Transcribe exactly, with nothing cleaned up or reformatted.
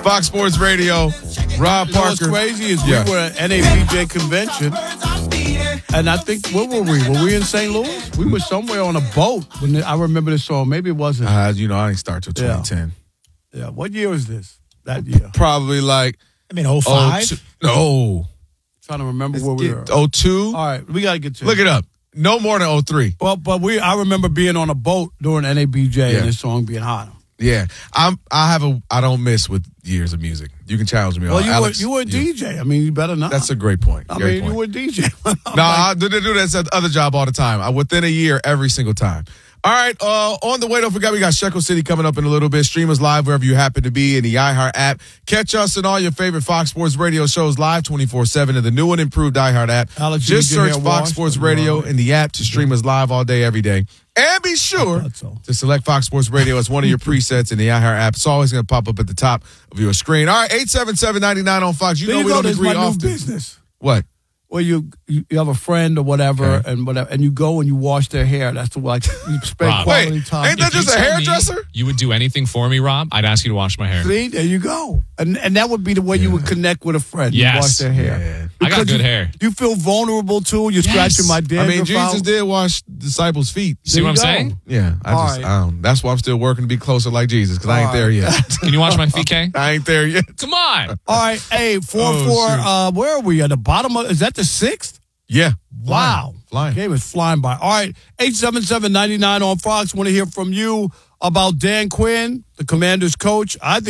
Fox Sports Radio. Rob You know what's Parker. crazy is Yeah. we were at N A B J convention, and I think, where were we? Were we in Saint Louis? We were somewhere on a boat. When the, I remember this song. Maybe it wasn't. Uh, you know, I didn't start till Yeah. twenty ten. Yeah. What year is this? That year. Probably like I mean, oh five? oh two No. Trying to remember where we were. oh two All right, we got to get to Look it up. No more than oh three Well, but we. I remember being on a boat during N A B J Yeah. and this song being hot. Yeah. I'm, I have a, I don't miss with years of music. You can challenge me Well, on you Alex, were you were a D J. I mean, you better not. That's a great point. I Great mean, point. you were a D J. No, I do, do this at the other job all the time. I, within a year, every single time. All right, uh, on the way, don't forget we got Shekel City coming up in a little bit. Stream us live wherever you happen to be in the iHeart app. Catch us in all your favorite Fox Sports Radio shows live twenty-four seven in the new and improved iHeart app. Alex, Just you get your search hair Fox washed? Sports Or Radio no? in the app to stream us live all day, every day. And be sure thought so. to select Fox Sports Radio as one of your presets in the iHeart app. It's always going to pop up at the top of your screen. All right, eight seven seven, nine nine on Fox. You There know you we go. don't There's agree my often. new business. What? Well, you you you have a friend or whatever, Okay. and whatever, and you go and you wash their hair. That's the like you spend Rob. quality Wait, time. ain't that If you just a told me hairdresser? You would do anything for me, Rob. I'd ask you to wash my hair. See, there you go, and and that would be the way you would connect with a friend. You Yes. wash their hair. Yeah. I got Because good you, hair. You feel vulnerable too. You're scratching my I dandruff mean, Jesus out. did wash disciples' feet. You see There what I'm you go. saying? Yeah, I All just, right. I don't. That's why I'm still working to be closer like Jesus, because I ain't All there right. yet. Can you wash my feet, K? I ain't there yet. Come on. All right, hey, four Oh, four. shoot. Uh, where are we at the bottom of? Is that the sixth? Yeah. Wow, Flying. game is flying by. All right, eight seven seven ninety nine on Fox. Want to hear from you about Dan Quinn, the Commanders coach. I think.